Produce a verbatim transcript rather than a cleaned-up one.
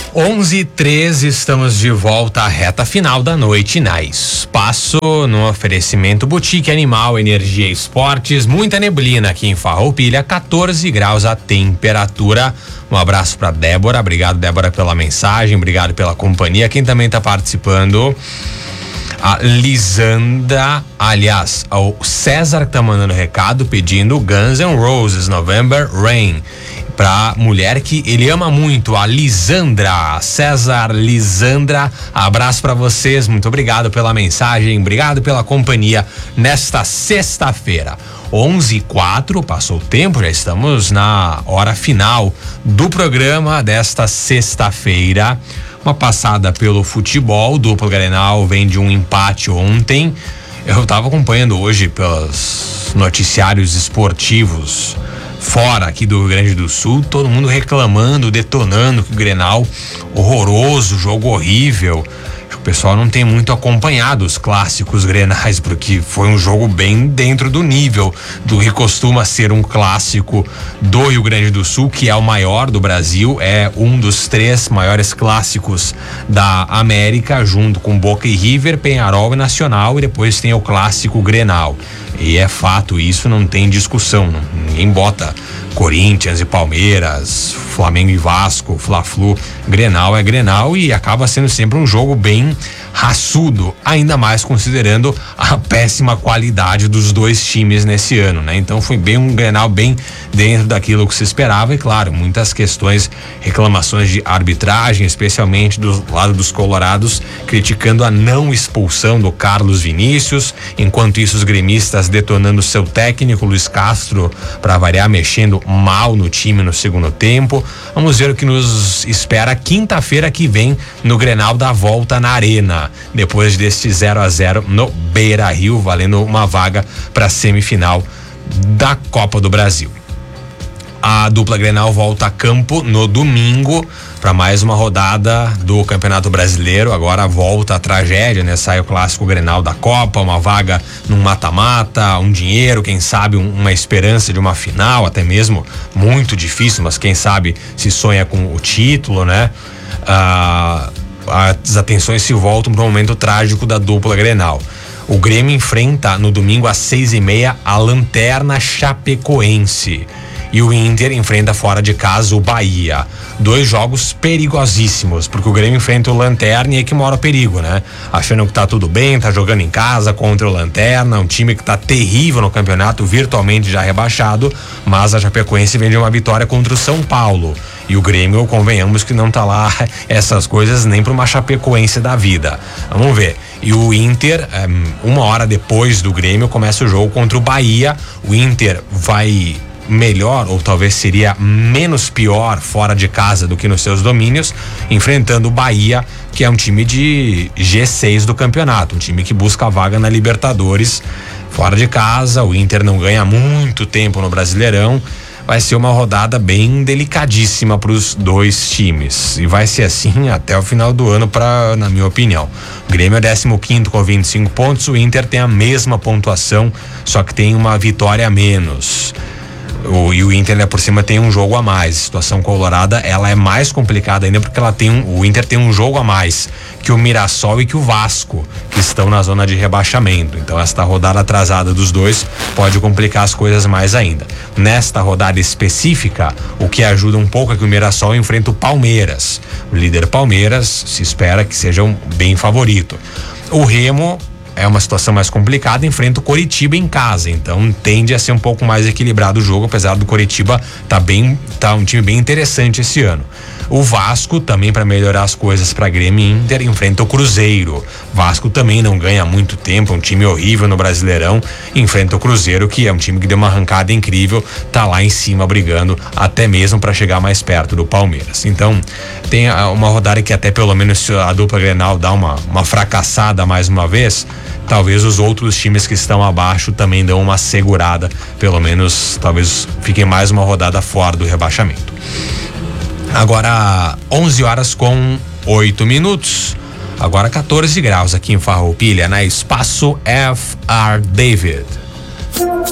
onze e treze, estamos de volta à reta final da noite na Espaço, no oferecimento Boutique Animal, Energia Esportes, muita neblina aqui em Farroupilha, quatorze graus a temperatura. Um abraço para Débora, obrigado Débora pela mensagem, obrigado pela companhia. Quem também está participando, a Lisandra, aliás, o César que tá mandando recado pedindo Guns N' Roses, November Rain, pra mulher que ele ama muito, a Lisandra. César, Lisandra, abraço pra vocês, muito obrigado pela mensagem, obrigado pela companhia nesta sexta-feira. onze e quatro, passou o tempo, já estamos na hora final do programa desta sexta-feira. Uma passada pelo futebol, o duplo Grenal vem de um empate ontem. Eu estava acompanhando hoje pelos noticiários esportivos fora aqui do Rio Grande do Sul, todo mundo reclamando, detonando que o Grenal horroroso, jogo horrível. O pessoal não tem muito acompanhado os clássicos grenais, porque foi um jogo bem dentro do nível do que costuma ser um clássico do Rio Grande do Sul, que é o maior do Brasil, é um dos três maiores clássicos da América, junto com Boca e River, Peñarol e Nacional, e depois tem o clássico Grenal. E é fato, isso não tem discussão, não, ninguém bota Corinthians e Palmeiras, Flamengo e Vasco, Fla-Flu. Grenal é Grenal e acaba sendo sempre um jogo bem raçudo, ainda mais considerando a péssima qualidade dos dois times nesse ano, né? Então foi bem um Grenal bem dentro daquilo que se esperava e, claro, muitas questões, reclamações de arbitragem, especialmente do lado dos colorados, criticando a não expulsão do Carlos Vinícius, enquanto isso os gremistas detonando seu técnico Luiz Castro, para variar, mexendo mal no time no segundo tempo. Vamos ver o que nos espera quinta-feira que vem no Grenal da volta na Arena, depois deste zero a zero no Beira-Rio, valendo uma vaga para a semifinal da Copa do Brasil. A dupla Grenal volta a campo no domingo para mais uma rodada do Campeonato Brasileiro. Agora volta a tragédia, né? Sai o clássico Grenal da Copa, uma vaga num mata-mata, um dinheiro, quem sabe um, uma esperança de uma final, até mesmo muito difícil, mas quem sabe se sonha com o título, né? Ah, as atenções se voltam para o momento trágico da dupla Grenal. O Grêmio enfrenta no domingo às seis e meia a Lanterna Chapecoense. E o Inter enfrenta fora de casa o Bahia. Dois jogos perigosíssimos, porque o Grêmio enfrenta o Lanterna e é que mora o perigo, né? Achando que tá tudo bem, tá jogando em casa contra o Lanterna, um time que tá terrível no campeonato, virtualmente já rebaixado, mas a Chapecoense vem de uma vitória contra o São Paulo. E o Grêmio, convenhamos que não tá lá essas coisas nem pra uma Chapecoense da vida. Vamos ver. E o Inter, uma hora depois do Grêmio, começa o jogo contra o Bahia. O Inter vai melhor, ou talvez seria menos pior fora de casa do que nos seus domínios, enfrentando o Bahia, que é um time de G seis do campeonato, um time que busca a vaga na Libertadores. Fora de casa, o Inter não ganha muito tempo no Brasileirão. Vai ser uma rodada bem delicadíssima para os dois times e vai ser assim até o final do ano, pra, na minha opinião. O Grêmio é décimo quinto com vinte e cinco pontos, o Inter tem a mesma pontuação, só que tem uma vitória a menos. O, e o Inter, né, por cima tem um jogo a mais. A situação colorada, ela é mais complicada ainda porque ela tem um, o Inter tem um jogo a mais que o Mirassol e que o Vasco, que estão na zona de rebaixamento. Então esta rodada atrasada dos dois pode complicar as coisas mais ainda. Nesta rodada específica, o que ajuda um pouco é que o Mirassol enfrenta o Palmeiras. O líder Palmeiras se espera que seja um bem favorito. O Remo é uma situação mais complicada, enfrenta o Coritiba em casa, então tende a ser um pouco mais equilibrado o jogo, apesar do Coritiba tá bem, tá um time bem interessante esse ano. O Vasco também, para melhorar as coisas para Grêmio e Inter, enfrenta o Cruzeiro. Vasco também não ganha muito tempo, é um time horrível no Brasileirão, enfrenta o Cruzeiro, que é um time que deu uma arrancada incrível, tá lá em cima brigando até mesmo para chegar mais perto do Palmeiras. Então tem uma rodada que até pelo menos a dupla Grenal dá uma, uma fracassada mais uma vez, talvez os outros times que estão abaixo também dão uma segurada, pelo menos talvez fiquem mais uma rodada fora do rebaixamento. Agora onze horas com oito minutos. Agora quatorze graus aqui em Farroupilha, na Espaço F R David.